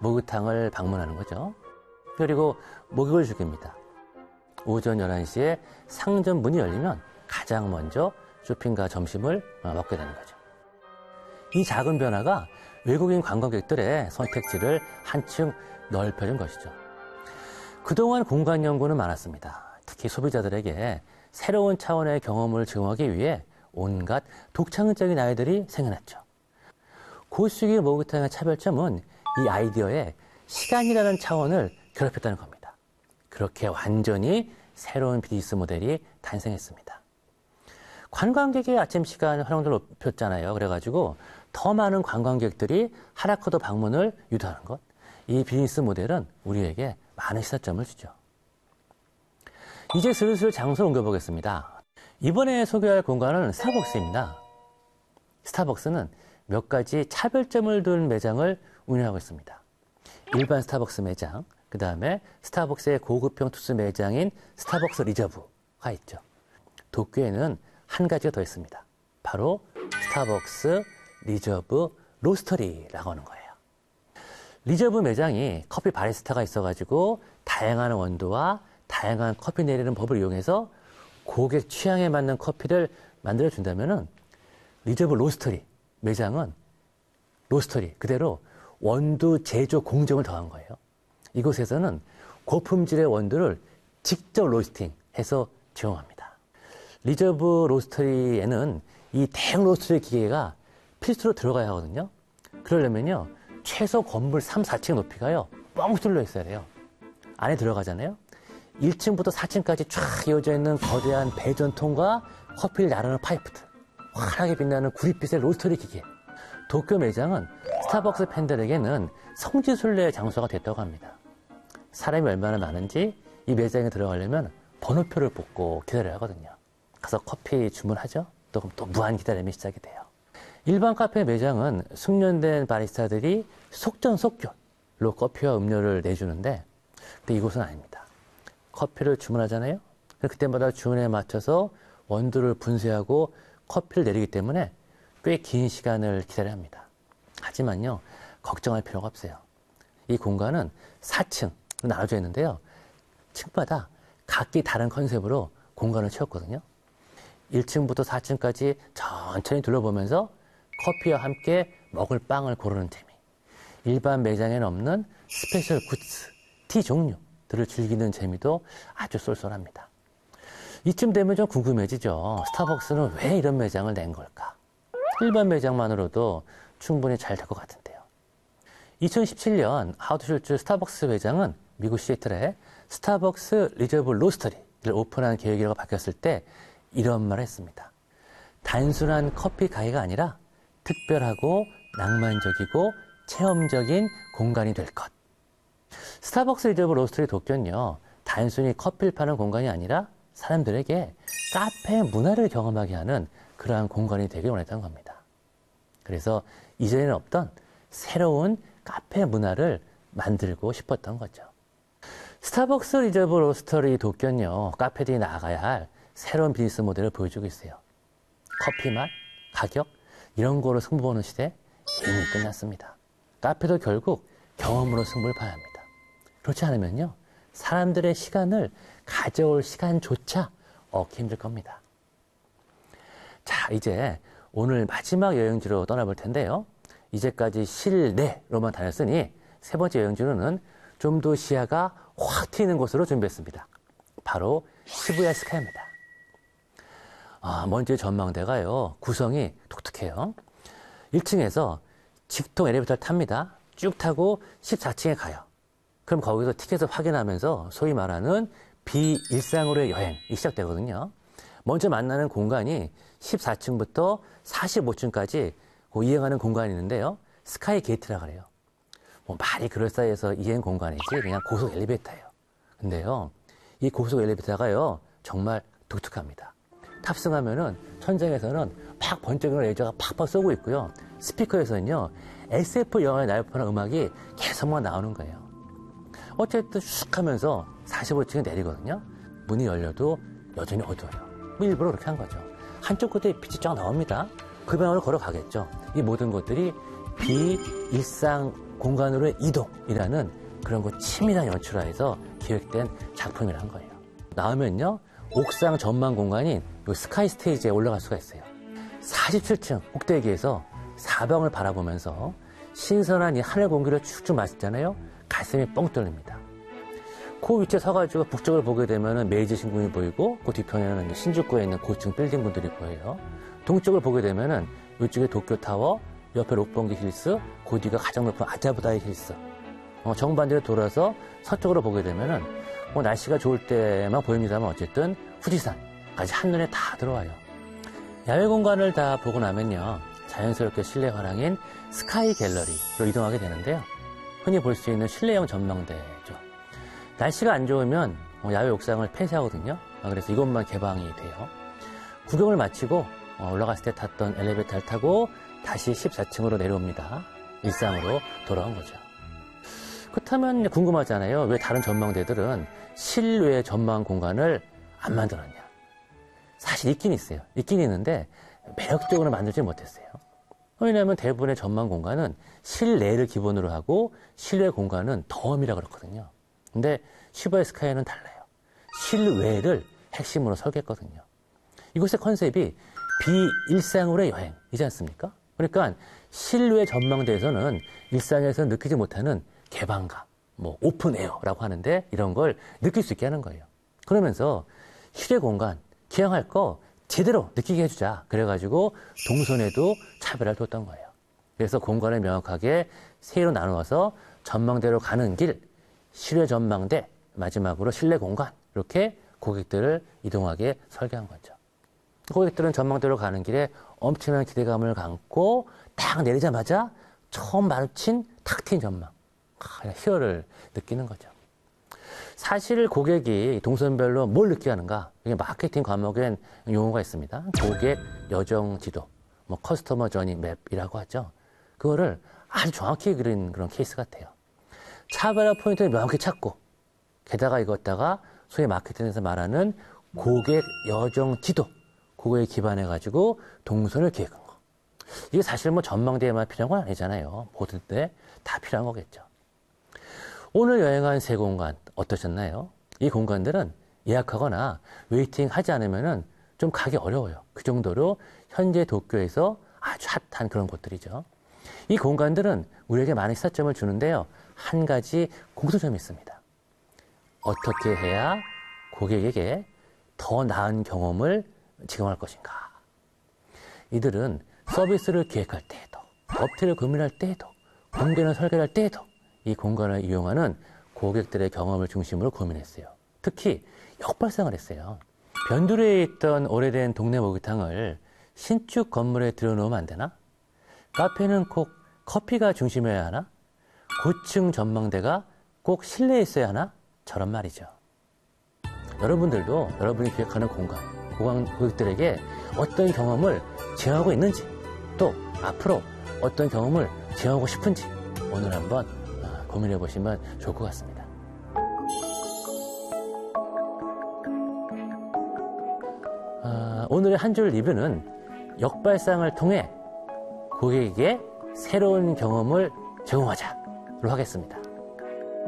목욕탕을 방문하는 거죠. 그리고 목욕을 즐깁니다. 오전 11시에 상점 문이 열리면 가장 먼저 쇼핑과 점심을 먹게 되는 거죠. 이 작은 변화가 외국인 관광객들의 선택지를 한층 넓혀준 것이죠. 그동안 공간 연구는 많았습니다. 특히 소비자들에게 새로운 차원의 경험을 제공하기 위해 온갖 독창적인 아이들이 생겨났죠. 고수익의 목욕탕의 차별점은 이 아이디어에 시간이라는 차원을 결합했다는 겁니다. 그렇게 완전히 새로운 비즈니스 모델이 탄생했습니다. 관광객의 아침 시간 활용도를 높였잖아요. 그래가지고 더 많은 관광객들이 하라코도 방문을 유도하는 것. 이 비즈니스 모델은 우리에게 많은 시사점을 주죠. 이제 슬슬 장소를 옮겨보겠습니다. 이번에 소개할 공간은 스타벅스입니다. 스타벅스는 몇 가지 차별점을 둔 매장을 운영하고 있습니다. 일반 스타벅스 매장, 그 다음에 스타벅스의 고급형 투스 매장인 스타벅스 리저브가 있죠. 도쿄에는 한 가지가 더 있습니다. 바로 스타벅스 리저브 로스터리라고 하는 거예요. 리저브 매장이 커피 바리스타가 있어가지고 다양한 원두와 다양한 커피 내리는 법을 이용해서 고객 취향에 맞는 커피를 만들어준다면은 리저브 로스터리 매장은 로스터리 그대로 원두 제조 공정을 더한 거예요. 이곳에서는 고품질의 원두를 직접 로스팅해서 제공합니다. 리저브 로스터리에는 이 대형 로스터리 기계가 필수로 들어가야 하거든요. 그러려면요 최소 건물 3, 4층 높이가요 뻥 뚫려 있어야 돼요. 안에 들어가잖아요. 1층부터 4층까지 쫙 이어져 있는 거대한 배전통과 커피를 나르는 파이프들, 환하게 빛나는 구릿빛의 로스터리 기계. 도쿄 매장은 스타벅스 팬들에게는 성지순례의 장소가 됐다고 합니다. 사람이 얼마나 많은지 이 매장에 들어가려면 번호표를 뽑고 기다려야 하거든요. 가서 커피 주문하죠. 또 무한 기다림이 시작이 돼요. 일반 카페 매장은 숙련된 바리스타들이 속전속결로 커피와 음료를 내주는데 근데 이곳은 아닙니다. 커피를 주문하잖아요. 그때마다 주문에 맞춰서 원두를 분쇄하고 커피를 내리기 때문에 꽤 긴 시간을 기다려야 합니다. 하지만요, 걱정할 필요가 없어요. 이 공간은 4층으로 나눠져 있는데요. 층마다 각기 다른 컨셉으로 공간을 채웠거든요. 1층부터 4층까지 천천히 둘러보면서 커피와 함께 먹을 빵을 고르는 재미. 일반 매장에는 없는 스페셜 굿즈, 티 종류들을 즐기는 재미도 아주 쏠쏠합니다. 이쯤 되면 좀 궁금해지죠. 스타벅스는 왜 이런 매장을 낸 걸까? 일반 매장만으로도 충분히 잘 될 것 같은데요. 2017년 하우드슐츠 스타벅스 매장은 미국 시애틀에 스타벅스 리저브 로스터리를 오픈한 계획이라고 밝혔을 때 이런 말을 했습니다. 단순한 커피 가게가 아니라 특별하고 낭만적이고 체험적인 공간이 될 것. 스타벅스 리저브 로스터리 도쿄는요, 단순히 커피를 파는 공간이 아니라 사람들에게 카페 문화를 경험하게 하는 그러한 공간이 되길 원했던 겁니다. 그래서 이전에는 없던 새로운 카페 문화를 만들고 싶었던 거죠. 스타벅스 리저브 로스터리 도쿄는요, 카페들이 나아가야 할 새로운 비즈니스 모델을 보여주고 있어요. 커피 맛, 가격, 이런 거로 승부 보는 시대 이미 끝났습니다. 카페도 결국 경험으로 승부를 봐야 합니다. 그렇지 않으면요, 사람들의 시간을 가져올 시간조차 얻기 힘들 겁니다. 자, 이제 오늘 마지막 여행지로 떠나볼 텐데요. 이제까지 실내로만 다녔으니 세 번째 여행지로는 좀 더 시야가 확 트이는 곳으로 준비했습니다. 바로 시부야 스카이입니다. 먼저 전망대가요, 구성이 독특해요. 1층에서 직통 엘리베이터를 탑니다. 쭉 타고 14층에 가요. 그럼 거기서 티켓을 확인하면서 소위 말하는 비일상으로의 여행이 시작되거든요. 먼저 만나는 공간이 14층부터 45층까지 이행하는 공간이 있는데요. 스카이 게이트라고 그래요. 말이 그럴싸해서 이행 공간이지 그냥 고속 엘리베이터예요. 근데요, 이 고속 엘리베이터가요, 정말 독특합니다. 탑승하면은 천장에서는 팍 번쩍이는 레이저가 팍팍 쏘고 있고요. 스피커에서는요, SF 영화에 나열하는 음악이 계속만 나오는 거예요. 어쨌든 슉 하면서 45층에 내리거든요. 문이 열려도 여전히 어두워요. 일부러 그렇게 한 거죠. 한쪽 끝에 빛이 쫙 나옵니다. 그 방향으로 걸어가겠죠. 이 모든 것들이 비일상 공간으로의 이동이라는 그런 거 치밀한 연출하에서 기획된 작품이란 거예요. 나오면요, 옥상 전망 공간인 요 스카이 스테이지에 올라갈 수가 있어요. 47층 꼭대기에서 사방을 바라보면서 신선한 이 하늘 공기를 쭉쭉 마시잖아요. 가슴이 뻥 뚫립니다. 그 위치에 서가지고 북쪽을 보게 되면 메이지 신궁이 보이고 그 뒤편에는 신주쿠에 있는 고층 빌딩군들이 보여요. 동쪽을 보게 되면 이쪽에 도쿄타워, 옆에 록봉기 힐스, 그 뒤가 가장 높은 아자부다이 힐스. 정반대로 돌아서 서쪽으로 보게 되면 날씨가 좋을 때만 보입니다만 어쨌든 후지산까지 한눈에 다 들어와요. 야외 공간을 다 보고 나면요, 자연스럽게 실내 화랑인 스카이 갤러리로 이동하게 되는데요. 흔히 볼 수 있는 실내형 전망대죠. 날씨가 안 좋으면 야외 옥상을 폐쇄하거든요. 그래서 이것만 개방이 돼요. 구경을 마치고 올라갔을 때 탔던 엘리베이터를 타고 다시 14층으로 내려옵니다. 일상으로 돌아온 거죠. 그렇다면 궁금하잖아요. 왜 다른 전망대들은 실외 전망 공간을 안 만들었냐. 사실 있긴 있어요. 있긴 있는데 매력적으로 만들지 못했어요. 왜냐하면 대부분의 전망 공간은 실내를 기본으로 하고 실외 공간은 덤이라 그렇거든요. 근데 슈바의 스카이는 달라요. 실외를 핵심으로 설계했거든요. 이곳의 컨셉이 비일상으로의 여행이지 않습니까? 그러니까 실외 전망대에서는 일상에서 느끼지 못하는 개방감, 오픈에어라고 하는데 이런 걸 느낄 수 있게 하는 거예요. 그러면서 실외 공간, 기왕할 거 제대로 느끼게 해주자. 그래가지고 동선에도 차별화를 뒀던 거예요. 그래서 공간을 명확하게 세로 나누어서 전망대로 가는 길, 실외 전망대, 마지막으로 실내 공간, 이렇게 고객들을 이동하게 설계한 거죠. 고객들은 전망대로 가는 길에 엄청난 기대감을 갖고 딱 내리자마자 처음 마주친 탁 트인 전망, 희열을 느끼는 거죠. 사실 고객이 동선별로 뭘 느끼게 하는가? 이게 마케팅 과목엔 용어가 있습니다. 고객 여정 지도, 커스터머 저니 맵이라고 하죠. 그거를 아주 정확히 그린 그런 케이스 같아요. 차별화 포인트를 명확히 찾고, 게다가 이것다가 소위 마케팅에서 말하는 고객 여정 지도, 그거에 기반해가지고 동선을 기획한 거. 이게 사실 전망대에만 필요한 건 아니잖아요. 모든 때 다 필요한 거겠죠. 오늘 여행한 세 공간 어떠셨나요? 이 공간들은 예약하거나 웨이팅 하지 않으면 좀 가기 어려워요. 그 정도로 현재 도쿄에서 아주 핫한 그런 곳들이죠. 이 공간들은 우리에게 많은 시사점을 주는데요. 한 가지 공통점이 있습니다. 어떻게 해야 고객에게 더 나은 경험을 제공할 것인가. 이들은 서비스를 기획할 때에도, 업체를 고민할 때에도, 공개나 설계를 할 때에도 이 공간을 이용하는 고객들의 경험을 중심으로 고민했어요. 특히 역발상을 했어요. 변두리에 있던 오래된 동네 목욕탕을 신축 건물에 들여놓으면 안 되나? 카페는 꼭 커피가 중심이어야 하나? 고층 전망대가 꼭 실내에 있어야 하나? 저런 말이죠. 여러분들도 여러분이 기획하는 공간, 고객들에게 어떤 경험을 제공하고 있는지, 또 앞으로 어떤 경험을 제공하고 싶은지 오늘 한번 고민해 보시면 좋을 것 같습니다. 오늘의 한 줄 리뷰는 역발상을 통해 고객에게 새로운 경험을 제공하자로 하겠습니다.